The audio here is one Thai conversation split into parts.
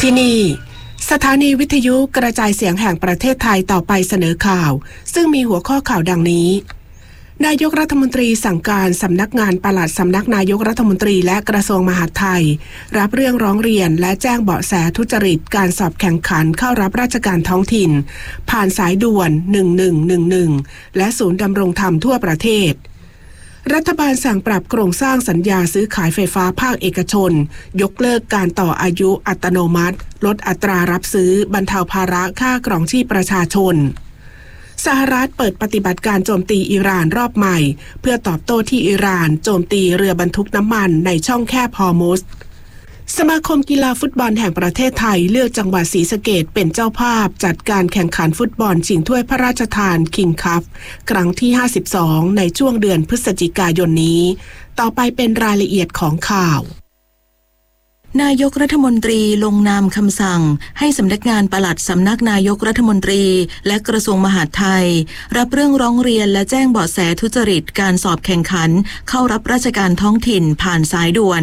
ที่นี่สถานีวิทยุกระจายเสียงแห่งประเทศไทยต่อไปเสนอข่าวซึ่งมีหัวข้อข่าวดังนี้นายกรัฐมนตรีสั่งการสำนักงานปลัดสำนักนายกรัฐมนตรีและกระทรวงมหาดไทยรับเรื่องร้องเรียนและแจ้งเบาะแสทุจริตการสอบแข่งขันเข้ารับราชการท้องถิ่นผ่านสายด่วน1111และศูนย์ดำรงธรรมทั่วประเทศรัฐบาลสั่งปรับโครงสร้างสัญญาซื้อขายไฟฟ้าภาคเอกชนยกเลิกการต่ออายุอัตโนมัติลดอัตรารับซื้อบรรเทาภาระค่าครองชีพประชาชนสหรัฐเปิดปฏิบัติการโจมตีอิหร่านรอบใหม่เพื่อตอบโต้ที่อิหร่านโจมตีเรือบรรทุกน้ำมันในช่องแคบฮอร์มุซสมาคมกีฬาฟุตบอลแห่งประเทศไทยเลือกจังหวัดศรีสะเกษเป็นเจ้าภาพจัดการแข่งขันฟุตบอลชิงถ้วยพระราชทานคิงคัพครั้งที่52ในช่วงเดือนพฤศจิกายนนี้ต่อไปเป็นรายละเอียดของข่าวนายกรัฐมนตรีลงนามคำสั่งให้สำนักงานปลัดสำนักนายกรัฐมนตรีและกระทรวงมหาดไทยรับเรื่องร้องเรียนและแจ้งเบาะแสทุจริตการสอบแข่งขันเข้ารับราชการท้องถิ่นผ่านสายด่วน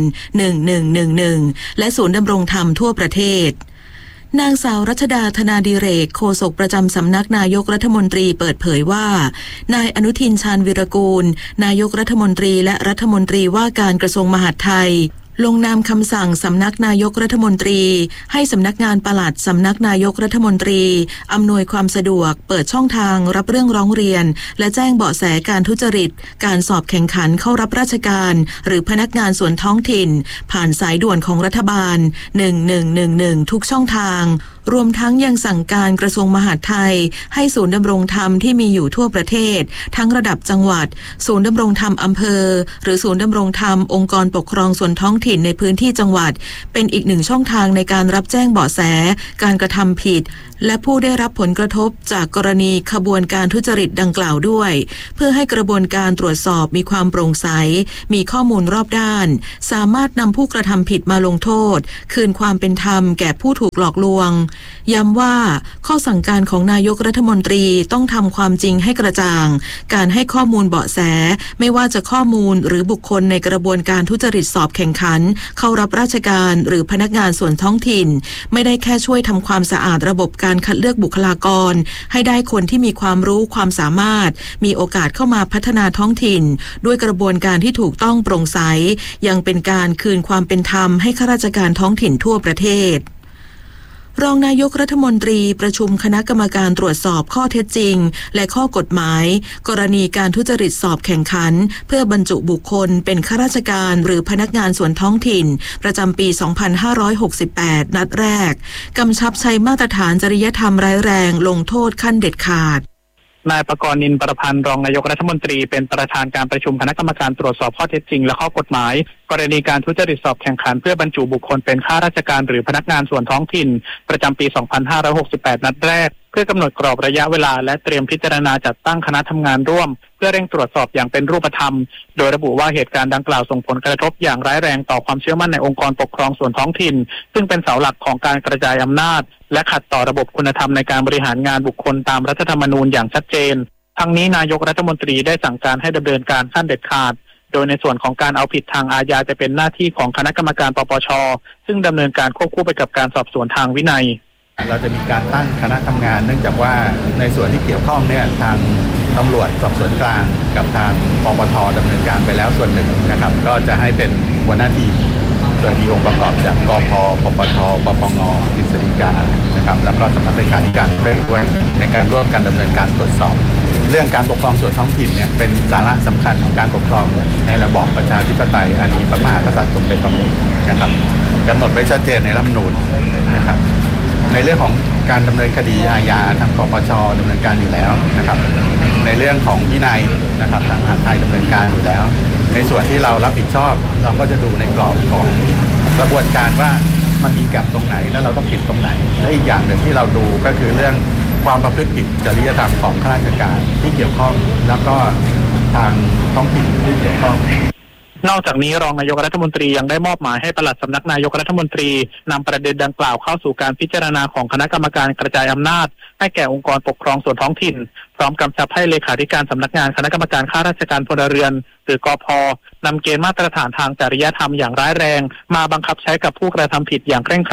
1111และศูนย์ดำรงธรรมทั่วประเทศนางสาวรัชดาธนาดิเรกโฆษกประจำสำนักนายกรัฐมนตรีเปิดเผยว่านายอนุทินชาญวิรากูลนายกรัฐมนตรีและรัฐมนตรีว่าการกระทรวงมหาดไทยลงนามคำสั่งสำนักนายกรัฐมนตรีให้สำนักงานปลัดสำนักนายกรัฐมนตรีอำนวยความสะดวกเปิดช่องทางรับเรื่องร้องเรียนและแจ้งเบาะแสการทุจริตการสอบแข่งขันเข้ารับราชการหรือพนักงานส่วนท้องถิ่นผ่านสายด่วนของรัฐบาล1111ทุกช่องทางรวมทั้งยังสั่งการกระทรวงมหาดไทยให้ศูนย์ดำรงธรรมที่มีอยู่ทั่วประเทศทั้งระดับจังหวัดศูนย์ดำรงธรรมอำเภอหรือศูนย์ดำรงธรรมองค์กรปกครองส่วนท้องถิ่นในพื้นที่จังหวัดเป็นอีกหนึ่งช่องทางในการรับแจ้งเบาะแสการกระทำผิดและผู้ได้รับผลกระทบจากกรณีขบวนการทุจริตดังกล่าวด้วยเพื่อให้กระบวนการตรวจสอบมีความโปร่งใสมีข้อมูลรอบด้านสามารถนำผู้กระทำผิดมาลงโทษคืนความเป็นธรรมแก่ผู้ถูกหลอกลวงย้ำว่าข้อสั่งการของนายกรัฐมนตรีต้องทำความจริงให้กระจ่างการให้ข้อมูลเบาะแสไม่ว่าจะข้อมูลหรือบุคคลในกระบวนการทุจริตสอบแข่งขันเข้ารับราชการหรือพนักงานส่วนท้องถิ่นไม่ได้แค่ช่วยทำความสะอาดระบบการคัดเลือกบุคลากรให้ได้คนที่มีความรู้ความสามารถมีโอกาสเข้ามาพัฒนาท้องถิ่นด้วยกระบวนการที่ถูกต้องโปร่งใสยังเป็นการคืนความเป็นธรรมให้ข้าราชการท้องถิ่นทั่วประเทศรองนายกรัฐมนตรีประชุมคณะกรรมการตรวจสอบข้อเท็จจริงและข้อกฎหมายกรณีการทุจริตสอบแข่งขันเพื่อบรรจุบุคคลเป็นข้าราชการหรือพนักงานส่วนท้องถิ่นประจำปี 2568 นัดแรกกำชับใช้มาตรฐานจริยธรรมร้ายแรงลงโทษขั้นเด็ดขาดนายประกรณ์นินประพันธ์รองนายกรัฐมนตรีเป็นประธานการประชุมคณะกรรมการตรวจสอบข้อเท็จจริงและข้อกฎหมายกรณีการทุจริตสอบแข่งขันเพื่อบรรจุบุคคลเป็นข้าราชการหรือพนักงานส่วนท้องถิ่นประจำปี 2568 นัดแรกเพื่อกำหนดกรอบระยะเวลาและเตรียมพิจารณาจัดตั้งคณะทำงานร่วมเพื่อเร่งตรวจสอบอย่างเป็นรูปธรรมโดยระบุว่าเหตุการณ์ดังกล่าวส่งผลกระทบอย่างร้ายแรงต่อความเชื่อมั่นในองค์กรปกครองส่วนท้องถิ่นซึ่งเป็นเสาหลักของการกระจายอำนาจและขัดต่อระบบคุณธรรมในการบริหารงานบุคคลตามรัฐธรรมนูญอย่างชัดเจนทั้งนี้นายกรัฐมนตรีได้สั่งการให้ดำเนินการขั้นเด็ดขาดโดยในส่วนของการเอาผิดทางอาญาจะเป็นหน้าที่ของคณะกรรมการปปช.ซึ่งดำเนินการควบคู่ไปกับการสอบสวนทางวินัยเราจะมีการตั้งคณะทำงานเนื่องจากว่าในส่วนที่เกี่ยวข้องเนี่ยทางตำรวจสอบสวนกลางกับทางปปท.ดำเนินการไปแล้วส่วนหนึ่งนะครับก็จะให้เป็นหัวหน้าทีมโดยมีองค์ประกอบจากกพ.ปปท.ปปง.กฤษฎีกานะครับแล้วก็สำนักเลขาธิการด้วยในการร่วมกันดำเนินการตรวจสอบเรื่องการปกครองส่วนท้องถิ่นเนี่ยเป็นสาระสำคัญของการปกครองในระบอบประชาธิปไตยอันมีพระมหากษัตริย์ทรงเป็นประมุขนะครับกำหนดไว้ชัดเจนในรัฐธรรมนูญนะครับในเรื่องของการดำเนินคดีอาญาทางปปช.ดำเนินการอยู่แล้วนะครับในเรื่องของวินัยนะครับทางมหาดไทยดำเนินการอยู่แล้วในส่วนที่เรารับผิดชอบเราก็จะดูในกรอบของกระบวนการว่ามันมีแก็บตรงไหนแล้วเราต้องผิดตรงไหนและอีกอย่างหนึ่งที่เราดูก็คือเรื่องความประพฤติผิดจริยธรรมของข้าราชการที่เกี่ยวข้องแล้วก็ทางท้องถิ่นที่เกี่ยวข้องนอกจากนี้รองนายกรัฐมนตรียังได้มอบหมายให้ปลัดสำนักนายกรัฐมนตรีนำประเด็นดังกล่าวเข้าสู่การพิจารณาของคณะกรรมการกระจายอำนาจให้แก่องค์กรปกครองส่วนท้องถิ่นพร้อมกำชับให้เลขาธิการสำนักงานคณะกรรมการข้าราชการพลเรือนหรือกพ.นำเกณฑ์มาตรฐานทางจริยธรรมอย่างร้ายแรงมาบังคับใช้กับผู้กระทำผิดอย่างเคร่งครัด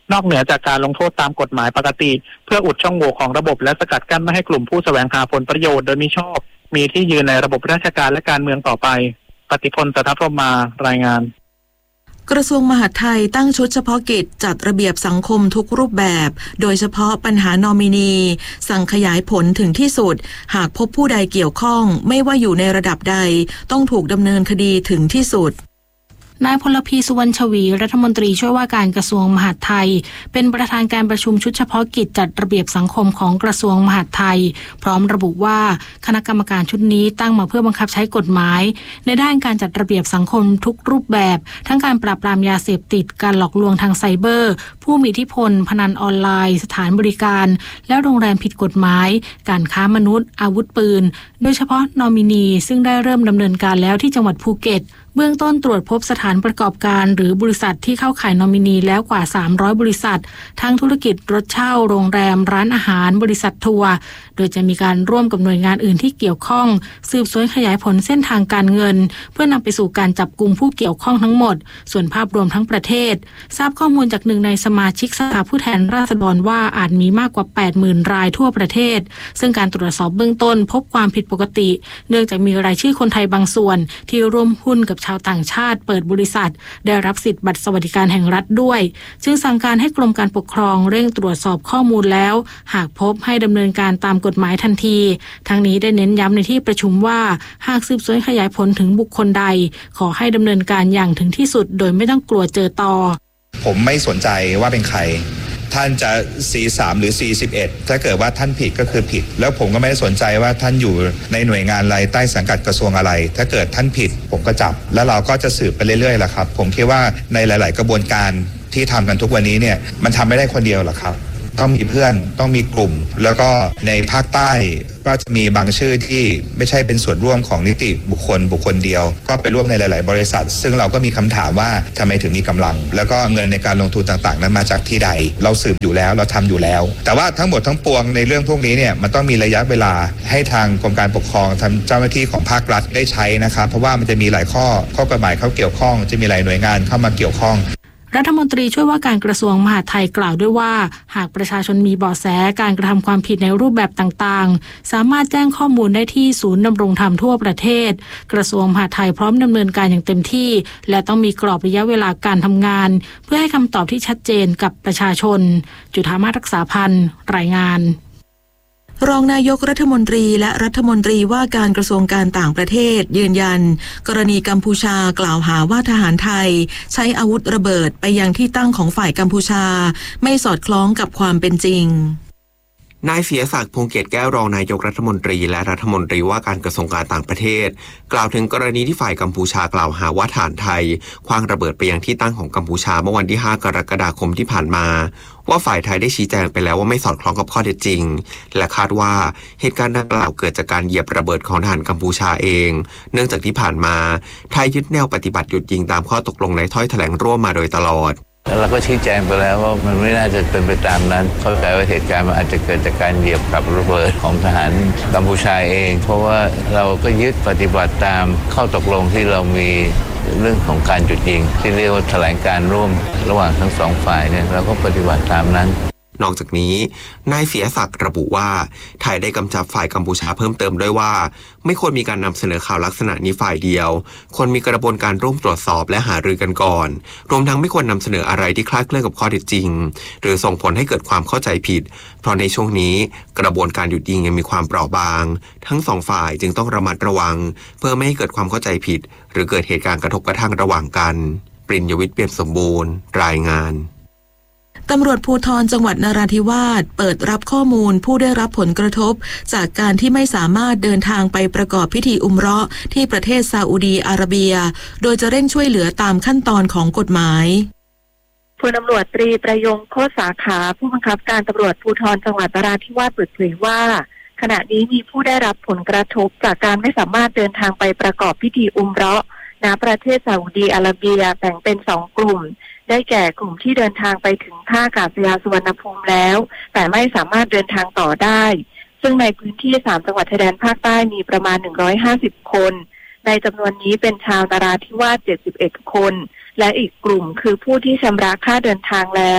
นอกเหนือจากการลงโทษตามกฎหมายปกติเพื่ออุดช่องโหว่ของระบบและสกัดกั้นไม่ให้กลุ่มผู้แสวงหาผลประโยชน์โดยมิชอบมีที่ยืนในระบบราชการและการเมืองต่อไปปฏิพล สัทธพรหมมารายงานกระทรวงมหาดไทยตั้งชุดเฉพาะกิจจัดระเบียบสังคมทุกรูปแบบโดยเฉพาะปัญหานอมินีสั่งขยายผลถึงที่สุดหากพบผู้ใดเกี่ยวข้องไม่ว่าอยู่ในระดับใดต้องถูกดำเนินคดีถึงที่สุดนายพลพีสุวรรณชวีรัฐมนตรีช่วยว่าการกระทรวงมหาดไทยเป็นประธานการประชุมชุดเฉพาะกิจจัดระเบียบสังคมของกระทรวงมหาดไทยพร้อมระบุว่าคณะกรรมการชุดนี้ตั้งมาเพื่อบังคับใช้กฎหมายในด้านการจัดระเบียบสังคมทุกรูปแบบทั้งการปราบปรามยาเสพติดการหลอกลวงทางไซเบอร์ผู้มีอิทธิพลพนันออนไลน์สถานบริการและโรงแรมผิดกฎหมายการค้ามนุษย์อาวุธปืนโดยเฉพาะนอมินีซึ่งได้เริ่มดำเนินการแล้วที่จังหวัดภูเก็ตเบื้องต้นตรวจพบสถานประกอบการหรือบริษัทที่เข้าข่ายนอมินีแล้วกว่า300บริษัททั้งธุรกิจรถเช่าโรงแรมร้านอาหารบริษัททัวร์โดยจะมีการร่วมกับหน่วยงานอื่นที่เกี่ยวข้องสืบสวนขยายผลเส้นทางการเงินเพื่อนำไปสู่การจับกุมผู้เกี่ยวข้องทั้งหมดส่วนภาพรวมทั้งประเทศทราบข้อมูลจากหนึ่งในสมาชิกสภาผู้แทนราษฎรว่าอาจมีมากกว่า 80,000 รายทั่วประเทศซึ่งการตรวจสอบเบื้องต้นพบความผิดปกติเนื่องจากมีรายชื่อคนไทยบางส่วนที่ร่วมหุ้นกับชาวต่างชาติเปิดบริษัทได้รับสิทธิบัตรสวัสดิการแห่งรัฐด้วยจึงสั่งการให้กรมการปกครองเร่งตรวจสอบข้อมูลแล้วหากพบให้ดำเนินการตามกฎหมายทันทีทั้งนี้ได้เน้นย้ำในที่ประชุมว่าหากสืบสวนขยายผลถึงบุคคลใดขอให้ดำเนินการอย่างถึงที่สุดโดยไม่ต้องกลัวเจอต่อผมไม่สนใจว่าเป็นใครท่านจะ C3 หรือ C11 ถ้าเกิดว่าท่านผิดก็คือผิดแล้วผมก็ไม่ได้สนใจว่าท่านอยู่ในหน่วยงานอะไรใต้สังกัดกระทรวงอะไรถ้าเกิดท่านผิดผมก็จับแล้วเราก็จะสืบไปเรื่อยๆแหละครับผมคิดว่าในหลายๆกระบวนการที่ทำกันทุกวันนี้เนี่ยมันทำไม่ได้คนเดียวหรอกครับต้องมีเพื่อนต้องมีกลุ่มแล้วก็ในภาคใต้ก็จะมีบางชื่อที่ไม่ใช่เป็นส่วนร่วมของนิติบุคคลเดียวก็ไปร่วมในหลายๆบริษัทซึ่งเราก็มีคำถามว่าทำไมถึงมีกำลังแล้วก็เงินในการลงทุนต่างๆนั้นมาจากที่ใดเราสืบอยู่แล้วเราทำอยู่แล้วแต่ว่าทั้งหมดทั้งปวงในเรื่องพวกนี้เนี่ยมันต้องมีระยะเวลาให้ทางกรมการปกครองทางเจ้าหน้าที่ของภาครัฐได้ใช้นะครับเพราะว่ามันจะมีหลายข้อกฎหมายเข้าเกี่ยวข้องจะมีหลายหน่วยงานเข้ามาเกี่ยวข้องรัฐมนตรีช่วยว่าการกระทรวงมหาดไทยกล่าวด้วยว่าหากประชาชนมีเบาะแสการกระทำความผิดในรูปแบบต่างๆสามารถแจ้งข้อมูลได้ที่ศูนย์ดำรงธรรมทั่วประเทศกระทรวงมหาดไทยพร้อมดำเนินการอย่างเต็มที่และต้องมีกรอบระยะเวลาการทำงานเพื่อให้คำตอบที่ชัดเจนกับประชาชนจุฑามาศ รักษาพันธ์รายงานรองนายกรัฐมนตรีและรัฐมนตรีว่าการกระทรวงการต่างประเทศยืนยันกรณีกัมพูชากล่าวหาว่าทหารไทยใช้อาวุธระเบิดไปยังที่ตั้งของฝ่ายกัมพูชาไม่สอดคล้องกับความเป็นจริงนายเสียศักดิ์ พงษ์เกียรติแก้วรองนายกรัฐมนตรีและรัฐมนตรีว่าการกระทรวงการต่างประเทศกล่าวถึงกรณีที่ฝ่ายกัมพูชากล่าวหาว่าทหารไทยขว้างระเบิดไปยังที่ตั้งของกัมพูชาเมื่อวันที่5 กรกฎาคมที่ผ่านมาว่าฝ่ายไทยได้ชี้แจงไปแล้วว่าไม่สอดคล้องกับข้อเท็จจริงและคาดว่าเหตุการณ์ดังกล่าวเกิดจากการเหยียบระเบิดของทหารกัมพูชาเองเนื่องจากที่ผ่านมาไทยยึดแนวปฏิบัติหยุดยิงตามข้อตกลงในถ้อยแถลงร่วมมาโดยตลอดแล้วเราก็ชี้แจงไปแล้วว่ามันไม่น่าจะเป็นไปตามนั้นเข้าใจว่าเหตุการณ์มันอาจจะเกิดจากการเหยียบกับระเบิดของทหารกัมพูชาเองเพราะว่าเราก็ยึดปฏิบัติตามข้อตกลงที่เรามีเรื่องของการหยุดยิงที่เรียกว่าแถลงการร่วมระหว่างทั้งสองฝ่ายเนี่ยเราก็ปฏิบัติตามนั้นนอกจากนี้นายเสียศักดิ์ระบุว่าไทยได้กำชับฝ่ายกัมพูชาเพิ่มเติมด้วยว่าไม่ควรมีการนำเสนอข่าวลักษณะนี้ฝ่ายเดียวควรมีกระบวนการร่วมตรวจสอบและหารือกันก่อนรวมทั้งไม่ควรนำเสนออะไรที่คลาดเคลื่อนกับข้อเท็จจริงหรือส่งผลให้เกิดความเข้าใจผิดเพราะในช่วงนี้กระบวนการหยุดยิงยังมีความเปราะบางทั้งสองฝ่ายจึงต้องระมัดระวังเพื่อไม่ให้เกิดความเข้าใจผิดหรือเกิดเหตุการณ์กระทบกระทั่งระหว่างกันปริญญวิทย์ เปี่ยมสมบูรณ์รายงานตำรวจภูธรจังหวัดนราธิวาสเปิดรับข้อมูลผู้ได้รับผลกระทบจากการที่ไม่สามารถเดินทางไปประกอบพิธีอุมเราะห์ที่ประเทศซาอุดีอาระเบียโดยจะเร่งช่วยเหลือตามขั้นตอนของกฎหมายพลตำรวจตรีประยงโคตรสาขาผู้บังคับการตำรวจภูธรจังหวัดนราธิวาสเปิดเผยว่าขณะนี้มีผู้ได้รับผลกระทบจากการไม่สามารถเดินทางไปประกอบพิธีอุมเราะห์ณประเทศซาอุดีอาระเบียแบ่งเป็น2กลุ่มได้แก่กลุ่มที่เดินทางไปถึงท่าอากาศยานสุวรรณภูมิแล้วแต่ไม่สามารถเดินทางต่อได้ซึ่งในพื้นที่3จังหวัดชายแดนภาคใต้มีประมาณ150คนในจำนวนนี้เป็นชาวนราธิวาส71คนและอีกกลุ่มคือผู้ที่ชำระค่าเดินทางแล้วแต่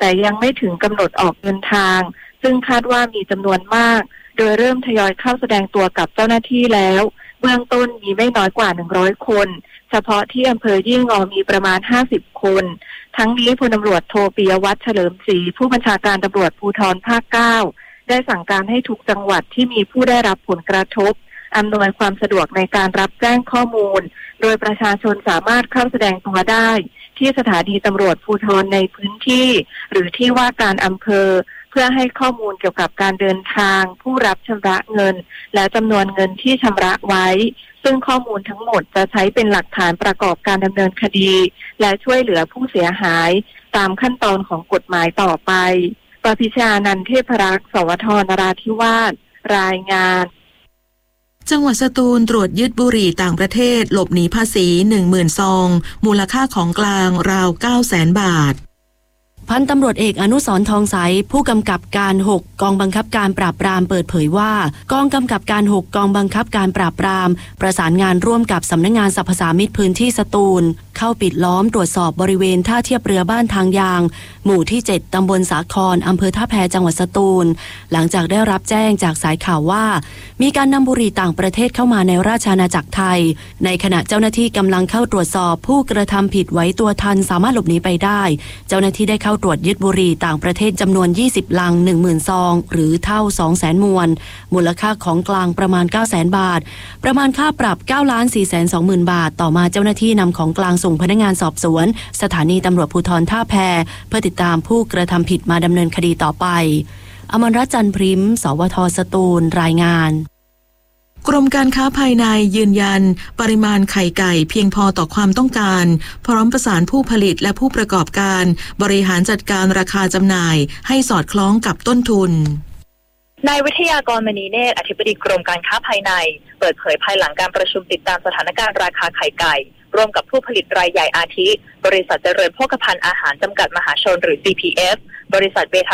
แต่ยังไม่ถึงกำหนดออกเดินทางซึ่งคาดว่ามีจำนวนมากโดยเริ่มทยอยเข้าแสดงตัวกับเจ้าหน้าที่แล้วเบื้องต้นมีไม่น้อยกว่า100คนเฉพาะที่อำเภอยี่งอมีประมาณ50คนทั้งนี้พลตำรวจโทปิยวัฒน์เฉลิมศรีผู้บัญชาการตำรวจภูธรภาค 9ได้สั่งการให้ทุกจังหวัดที่มีผู้ได้รับผลกระทบอำนวยความสะดวกในการรับแจ้งข้อมูลโดยประชาชนสามารถเข้าแสดงตัวได้ที่สถานีตำรวจภูธรในพื้นที่หรือที่ว่าการอำเภอเพื่อให้ข้อมูลเกี่ยวกับการเดินทางผู้รับชำระเงินและจำนวนเงินที่ชำระไว้ซึ่งข้อมูลทั้งหมดจะใช้เป็นหลักฐานประกอบการดำเนินคดีและช่วยเหลือผู้เสียหายตามขั้นตอนของกฎหมายต่อไปปพิชานันท์เทพรักษ์สวทนราธิวาสรายงานจังหวัดสตูลตรวจยึดบุหรี่ต่างประเทศหลบหนีภาษี 10,000 ซองมูลค่าของกลางราว 900,000 บาทพันตำรวจเอกอนุสรณ์ทองใสผู้กำกับการ6กองบังคับการปราบปรามเปิดเผยว่ากองกำกับการ6กองบังคับการปราบปรามประสานงานร่วมกับสำนักงานสรรพสามิตพื้นที่สตูลเข้าปิดล้อมตรวจสอบบริเวณท่าเทียบเรือบ้านทางยางหมู่ที่7ตำบลสาครอำเภอท่าแพจังหวัดสตูลหลังจากได้รับแจ้งจากสายข่าวว่ามีการนำบุหรี่ต่างประเทศเข้ามาในราชอาณาจักรไทยในขณะเจ้าหน้าที่กำลังเข้าตรวจสอบผู้กระทำผิดไว้ตัวทันสามารถหลบหนีไปได้เจ้าหน้าที่ได้เข้าตรวจยึดบุหรี่ต่างประเทศจำนวน20ลัง 10,000 ซองหรือเท่า 200,000 มวลมูลค่าของกลางประมาณ 900,000 บาทประมาณค่าปรับ 9,420,000 บาทต่อมาเจ้าหน้าที่นำของกลางส่งพนักงานสอบสวนสถานีตำรวจภูธรท่าแพเพื่อติดตามผู้กระทำผิดมาดำเนินคดีต่อไปอมรรัตน์ จันทร์พริมสวทสตูลรายงานกรมการค้าภายในยืนยันปริมาณไข่ไก่เพียงพอต่อความต้องการพร้อมประสานผู้ผลิตและผู้ประกอบการบริหารจัดการราคาจำหน่ายให้สอดคล้องกับต้นทุนนายวิทยากรมณีเนตรอธิบดีกรมการค้าภายในเปิดเผยภายหลังการประชุมติดตามสถานการณ์ราคาไข่ไก่ร่วมกับผู้ผลิตรายใหญ่อาทิบริษัทเจริญโภคภัณฑ์อาหารจำกัดมหาชนหรือ CPF บริษัทเบทา